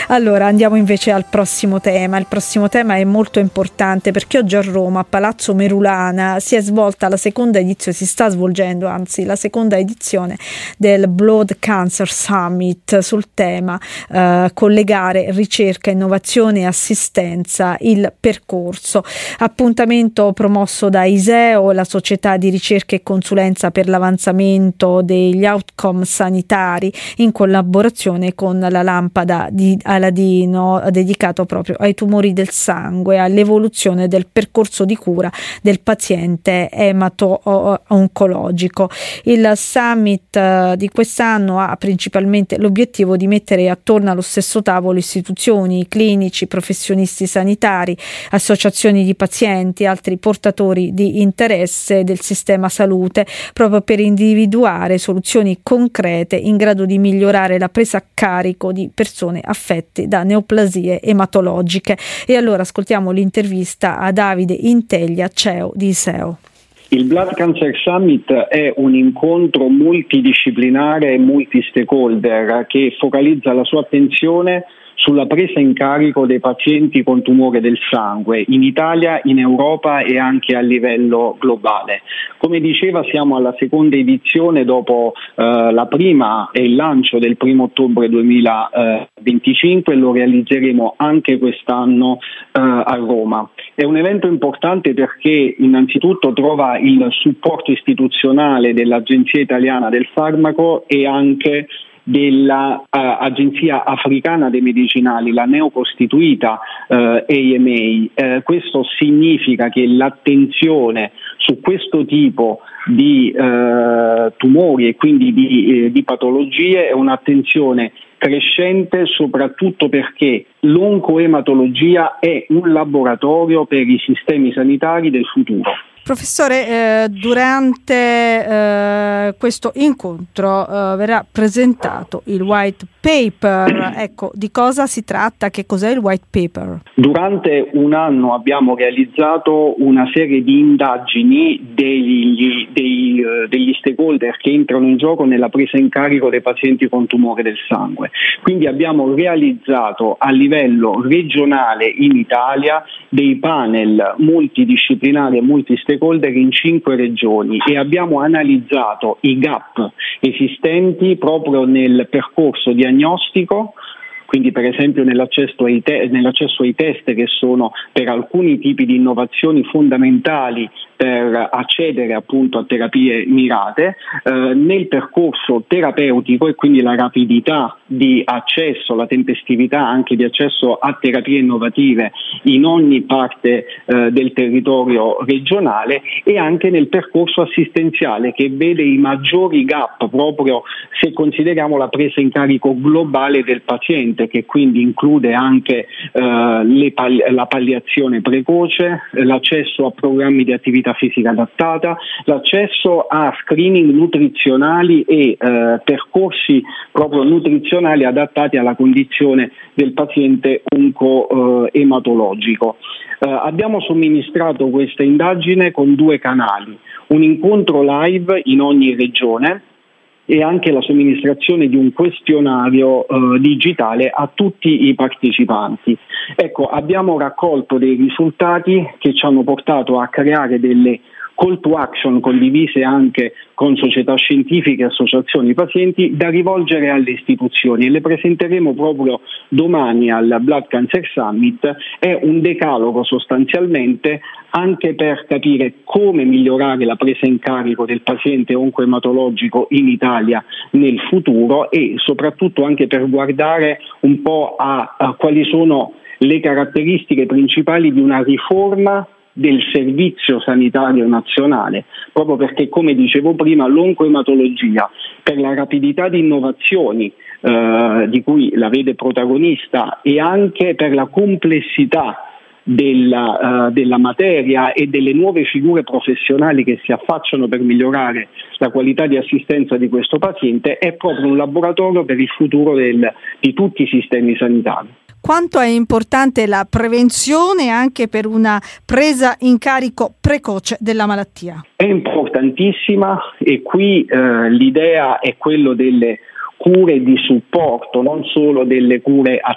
Allora andiamo invece al prossimo tema. Il prossimo tema è molto importante perché oggi a Roma, a Palazzo Merulana, si sta svolgendo la seconda edizione del Blood Cancer Summit sul tema collegare ricerca, innovazione e assistenza, il percorso. Appuntamento promosso da ISEO, la società di ricerca e consulenza per l'avanzamento degli outcome sanitari, in collaborazione con la Lampada di Aladino, dedicato proprio ai tumori del sangue, all'evoluzione del percorso di cura del paziente emato-oncologico. Il summit di quest'anno ha principalmente l'obiettivo di mettere attorno allo stesso tavolo istituzioni, clinici, professionisti sanitari, associazioni di pazienti, altri portatori di interesse del sistema salute, proprio per individuare soluzioni concrete in grado di migliorare la presa a carico di persone affette da neoplasie ematologiche. E allora ascoltiamo l'intervista a Davide Integlia, CEO di ISEO. Il Blood Cancer Summit è un incontro multidisciplinare e multi-stakeholder che focalizza la sua attenzione sulla presa in carico dei pazienti con tumore del sangue in Italia, in Europa e anche a livello globale. Come diceva, siamo alla seconda edizione dopo la prima e il lancio del 1 ottobre 2025, lo realizzeremo anche quest'anno a Roma. È un evento importante perché innanzitutto trova il supporto istituzionale dell'Agenzia Italiana del Farmaco e anche dell'Agenzia Africana dei Medicinali, la neocostituita AMA. Questo significa che l'attenzione su questo tipo di tumori e quindi di patologie è un'attenzione crescente, soprattutto perché l'oncoematologia è un laboratorio per i sistemi sanitari del futuro. Professore, durante questo incontro verrà presentato il white paper. Ecco, di cosa si tratta? Che cos'è il white paper? Durante un anno abbiamo realizzato una serie di indagini degli stakeholder che entrano in gioco nella presa in carico dei pazienti con tumore del sangue. Quindi abbiamo realizzato a livello regionale in Italia dei panel multidisciplinari e multi-stakeholder in 5 regioni e abbiamo analizzato i gap esistenti proprio nel percorso diagnostico, quindi per esempio nell'accesso ai test, che sono per alcuni tipi di innovazioni fondamentali per accedere appunto a terapie mirate, nel percorso terapeutico e quindi la rapidità di accesso, la tempestività anche di accesso a terapie innovative in ogni parte del territorio regionale, e anche nel percorso assistenziale che vede i maggiori gap proprio se consideriamo la presa in carico globale del paziente, che quindi include anche la palliazione precoce, l'accesso a programmi di attività fisica adattata, l'accesso a screening nutrizionali e percorsi proprio nutrizionali adattati alla condizione del paziente oncoematologico. Abbiamo somministrato questa indagine con 2 canali, un incontro live in ogni regione e anche la somministrazione di un questionario digitale a tutti i partecipanti. Ecco, abbiamo raccolto dei risultati che ci hanno portato a creare delle call to action condivise anche con società scientifiche e associazioni pazienti da rivolgere alle istituzioni, e le presenteremo proprio domani al Blood Cancer Summit. È un decalogo sostanzialmente anche per capire come migliorare la presa in carico del paziente oncoematologico in Italia nel futuro, e soprattutto anche per guardare un po' a quali sono le caratteristiche principali di una riforma del servizio sanitario nazionale, proprio perché, come dicevo prima, l'oncoematologia, per la rapidità di innovazioni di cui la vede protagonista e anche per la complessità della materia e delle nuove figure professionali che si affacciano per migliorare la qualità di assistenza di questo paziente, è proprio un laboratorio per il futuro di tutti i sistemi sanitari. Quanto è importante la prevenzione anche per una presa in carico precoce della malattia? È importantissima, e qui l'idea è quello delle cure di supporto, non solo delle cure